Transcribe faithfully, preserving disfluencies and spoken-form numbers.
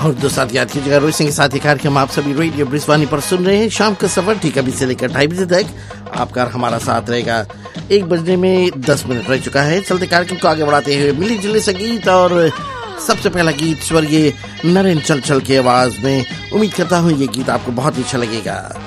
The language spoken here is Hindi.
और दो साथ याद कीजिएगा, रोहित सिंह के साथ ये कार्यक्रम आप सभी रेडियो ब्रिजवानी पर सुन रहे हैं। शाम का सफर ठीक अभी से लेकर ढाई बजे तक आपका हमारा साथ रहेगा। एक बजने में दस मिनट रह चुका है। चलते कार्यक्रम को आगे बढ़ाते हुए मिली जुली संगीत और सबसे पहला गीत स्वर्गीय नरेंद्र चंचल की आवाज में। उम्मीद करता हूँ ये गीत आपको बहुत ही अच्छा लगेगा।